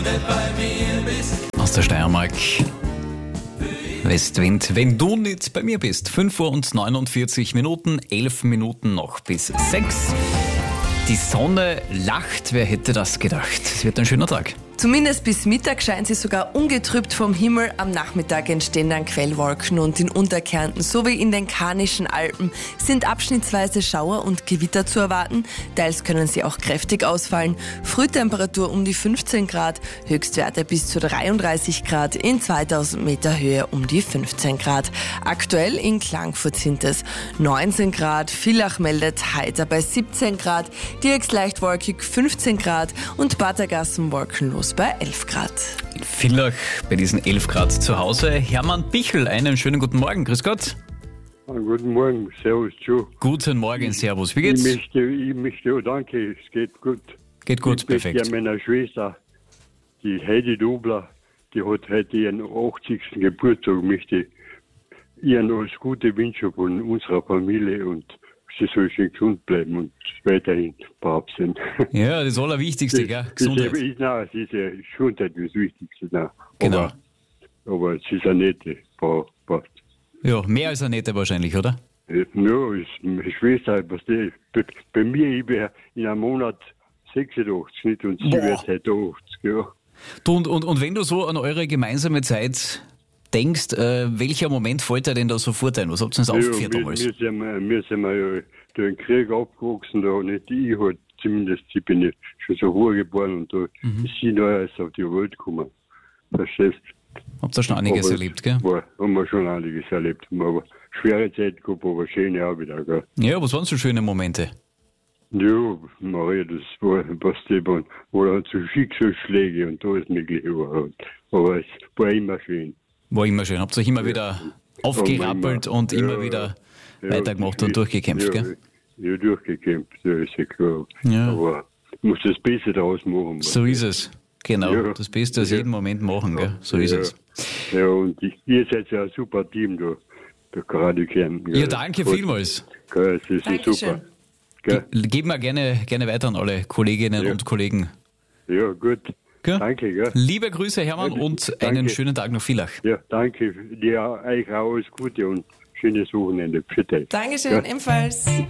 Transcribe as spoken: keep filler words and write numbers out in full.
Aus der Steiermark. Westwind, wenn du nicht bei mir bist. fünf Uhr und neunundvierzig Minuten, elf Minuten noch bis sechs. Die Sonne lacht, wer hätte das gedacht? Es wird ein schöner Tag. Zumindest bis Mittag scheint sie sogar ungetrübt vom Himmel. Am Nachmittag entstehen dann Quellwolken und in Unterkärnten sowie in den Karnischen Alpen sind abschnittsweise Schauer und Gewitter zu erwarten. Teils können sie auch kräftig ausfallen. Frühtemperatur um die fünfzehn Grad, Höchstwerte bis zu dreiunddreißig Grad, in zweitausend Meter Höhe um die fünfzehn Grad. Aktuell in Klagenfurt sind es neunzehn Grad, Villach meldet heiter bei siebzehn Grad, Dirks leicht wolkig fünfzehn Grad und Battergassen wolkenlos bei elf Grad. In Villach bei diesen elf Grad zu Hause. Hermann Pichel, einen schönen guten Morgen. Grüß Gott. Guten Morgen, servus, Joe. Guten Morgen, servus. Wie geht's? Ich möchte, ich möchte, oh, danke, es geht gut. Geht gut, ich perfekt. Ich meiner Schwester, die Heidi Dobler, die hat heute ihren achtzigsten Geburtstag, möchte ihren alles Gute wünschen von unserer Familie und sie soll schön gesund bleiben und weiterhin brav sein. Ja, das Allerwichtigste, gell? Gesundheit. Ist, nein, es ist ja Gesundheit das Wichtigste. Nein. Genau. Aber, aber es ist eine nette Frau. Passt. Ja, mehr als eine nette wahrscheinlich, oder? Ja, ist meine Schwester, was die, bei, bei mir, ich wäre in einem Monat sechsundachtzig nicht, und sie Boah. wird heute achtzig, ja. Du, und, und, und wenn du so an eure gemeinsame Zeit denkst, äh, welcher Moment fällt dir denn da sofort ein? Was habt ihr denn aufgeführt ja, damals? wir, wir, sind, wir, wir sind ja durch den Krieg aufgewachsen, da nicht ich halt, zumindest, ich bin ja schon so hoch geboren und da Mhm. ist sie neu erst auf die Welt gekommen. Verstehst du? Habt ihr schon einiges Aber erlebt, gell? War, haben wir schon einiges erlebt. Haben aber schwere Zeit gehabt, aber schöne auch wieder, gell? Ja, was waren so schöne Momente? Ja, Maria, das war, was die waren, wo dann so Schicksalsschläge und alles Mögliche war. Aber es war immer schön. War immer schön. Habt ihr euch immer wieder aufgerappelt immer. und Ja, immer wieder ja, weitergemacht und durchgekämpft, ja, gell? Ja, durchgekämpft, ja, ist ja klar. Ja. Aber ich muss das Beste daraus machen. So ist es. Genau. Ja. Das Beste aus Ja. jedem Moment machen, gell? So ist ja. es. Ja, und ich, ihr seid ja ein super Team da, der gerade Kärnten. Ja, danke vielmals. Gell, das ist Dankeschön. super. Gell? Geben wir gerne, gerne weiter an alle Kolleginnen Ja. und Kollegen. Ja, gut. Gell? Danke, gell? Liebe Grüße, Hermann, Ja, und danke. einen schönen Tag nach Villach. Ja, danke. Dir euch auch alles Gute und schönes Wochenende. Für dich. Dankeschön, Ja. ebenfalls.